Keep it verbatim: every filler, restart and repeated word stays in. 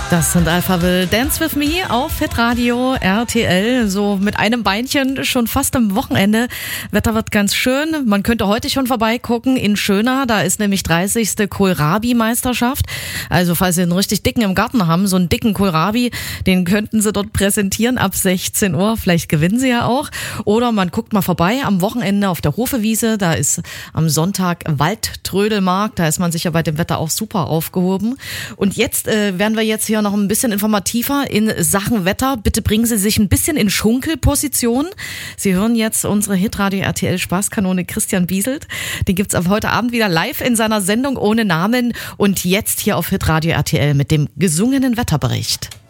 Das sind Alpha Will, Dance With Me auf Hitradio R T L. So mit einem Beinchen schon fast am Wochenende. Wetter wird ganz schön. Man könnte heute schon vorbeigucken in Schöna. Da ist nämlich dreißigste Kohlrabi-Meisterschaft. Also falls Sie einen richtig dicken im Garten haben, so einen dicken Kohlrabi, den könnten Sie dort präsentieren ab sechzehn Uhr. Vielleicht gewinnen Sie ja auch. Oder man guckt mal vorbei am Wochenende auf der Hofewiese. Da ist am Sonntag Waldtrödelmarkt. Da ist man sicher bei dem Wetter auch super aufgehoben. Und jetzt äh, werden wir jetzt hier noch ein bisschen informativer in Sachen Wetter. Bitte bringen Sie sich ein bisschen in Schunkelposition. Sie hören jetzt unsere Hitradio R T L Spaßkanone Christian Bieselt. Den gibt's ab heute Abend wieder live in seiner Sendung ohne Namen und jetzt hier auf Hitradio R T L mit dem gesungenen Wetterbericht.